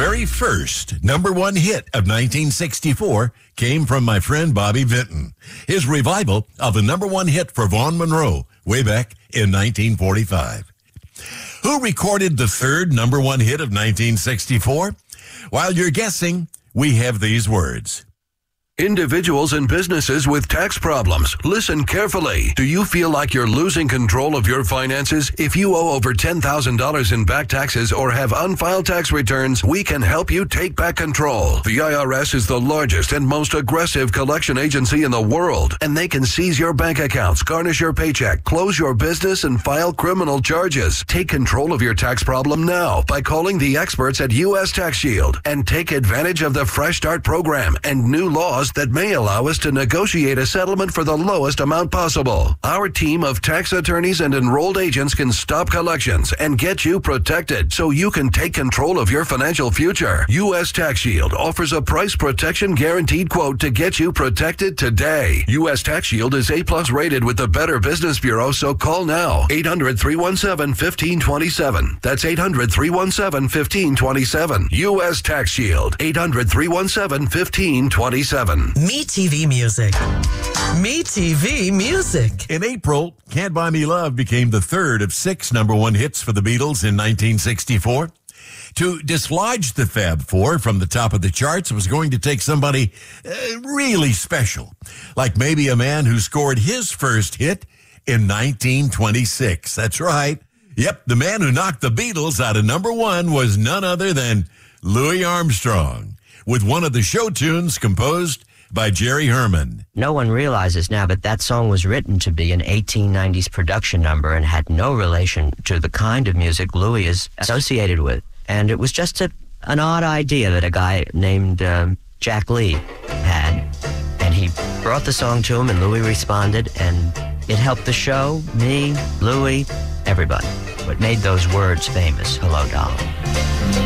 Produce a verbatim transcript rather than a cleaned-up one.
very first number one hit of nineteen sixty-four came from my friend Bobby Vinton. His revival of the number one hit for Vaughn Monroe way back in nineteen forty-five. Who recorded the third number one hit of nineteen sixty-four? While you're guessing, we have these words. Individuals and businesses with tax problems, listen carefully. Do you feel like you're losing control of your finances? If you owe over ten thousand dollars in back taxes or have unfiled tax returns, we can help you take back control. The I R S is the largest and most aggressive collection agency in the world, and they can seize your bank accounts, garnish your paycheck, close your business, and file criminal charges. Take control of your tax problem now by calling the experts at U S Tax Shield and take advantage of the Fresh Start program and new laws that may allow us to negotiate a settlement for the lowest amount possible. Our team of tax attorneys and enrolled agents can stop collections and get you protected so you can take control of your financial future. U S Tax Shield offers a price protection guaranteed quote to get you protected today. U S Tax Shield is A plus rated with the Better Business Bureau, so call now. eight hundred, three one seven, one five two seven. That's eight hundred, three one seven, one five two seven. U S Tax Shield. eight hundred, three one seven, one five two seven. Me T V Music. Me T V Music. In April, Can't Buy Me Love became the third of six number one hits for the Beatles in nineteen sixty-four. To dislodge the Fab Four from the top of the charts was going to take somebody uh, really special, like maybe a man who scored his first hit in nineteen twenty-six. That's right. Yep, the man who knocked the Beatles out of number one was none other than Louis Armstrong, with one of the show tunes composed by Jerry Herman. No one realizes now, but that song was written to be an eighteen nineties production number and had no relation to the kind of music Louis is associated with. And it was just a, an odd idea that a guy named um, Jack Lee had. And he brought the song to him, and Louis responded, and it helped the show, me, Louis, everybody. What made those words famous, Hello, Dolly.